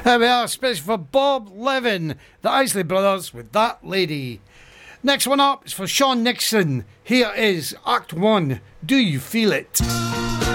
There we are, especially for Bob Levin, the Isley Brothers with That Lady. Next one up is for Sean Nixon. Here is Act 1, Do You Feel It?